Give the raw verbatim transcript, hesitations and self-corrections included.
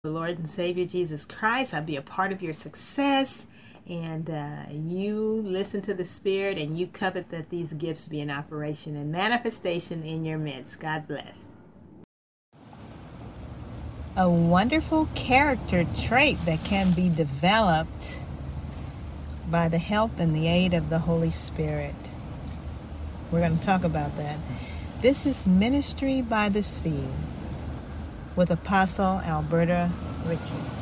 the Lord and Savior Jesus Christ. I'll be a part of your success. And uh, you listen to the Spirit and you covet that these gifts be in operation and manifestation in your midst. God bless. A wonderful character trait that can be developed by the help and the aid of the Holy Spirit. We're going to talk about that. This is Ministry by the Sea with Apostle Alberta Ritchie.